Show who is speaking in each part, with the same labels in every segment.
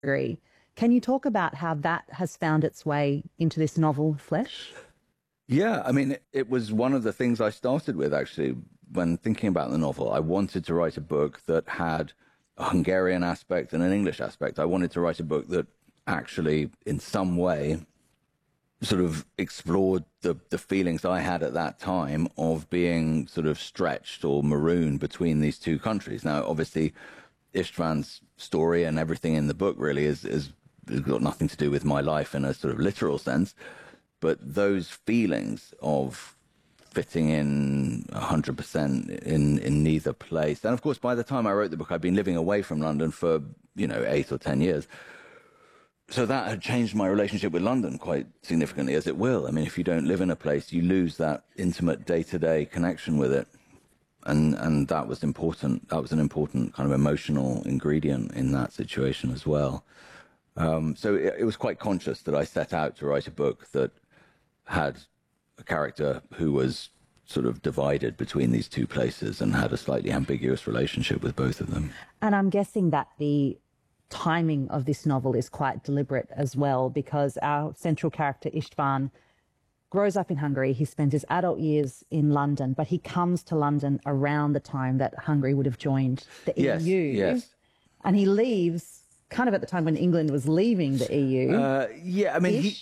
Speaker 1: Hungary. Can you talk about how that has found its way into this novel, Flesh?
Speaker 2: Yeah, I mean, it was one of the things I started with actually when thinking about the novel. I wanted to write a book that had a Hungarian aspect and an English aspect. I wanted to write a book that actually, in some way, sort of explored the feelings I had at that time of being sort of stretched or marooned between these two countries. Now, obviously, Istvan's story and everything in the book really is has got nothing to do with my life in a sort of literal sense, but those feelings of fitting in 100% in neither place. And of course, by the time I wrote the book, I'd been living away from London for 8 or 10 years. So that had changed my relationship with London quite significantly, as it will. I mean, if you don't live in a place, you lose that intimate day-to-day connection with it. And that was important. That was an important kind of emotional ingredient in that situation as well. So it was quite conscious that I set out to write a book that had a character who was sort of divided between these two places and had a slightly ambiguous relationship with both of them.
Speaker 1: And I'm guessing that the timing of this novel is quite deliberate as well, because our central character, Istvan, grows up in Hungary. He spends his adult years in London, but he comes to London around the time that Hungary would have joined the
Speaker 2: Yes,
Speaker 1: EU.
Speaker 2: yes.
Speaker 1: And he leaves kind of at the time when England was leaving the EU.
Speaker 2: Yeah, I mean,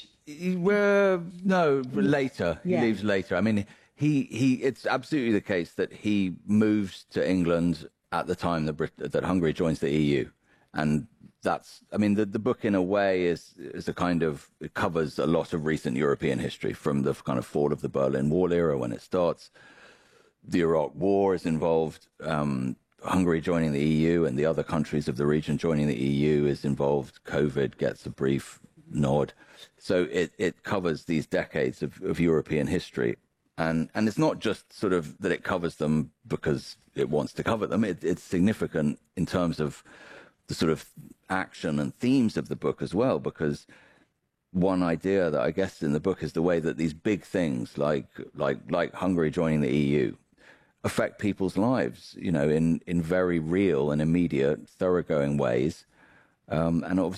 Speaker 2: no, later.
Speaker 1: Yeah.
Speaker 2: He leaves later. I mean, it's absolutely the case that he moves to England at the time that Hungary joins the EU. And the book in a way is a kind of, it covers a lot of recent European history from the kind of fall of the Berlin Wall era when it starts. The Iraq War is involved. Hungary joining the EU and the other countries of the region joining the EU is involved. COVID gets a brief nod. So it covers these decades of European history. And it's not just sort of that it covers them because it wants to cover them. It's significant in terms of the sort of action and themes of the book as well, because one idea that I guess in the book is the way that these big things like Hungary joining the EU affect people's lives, in very real and immediate, thoroughgoing ways. And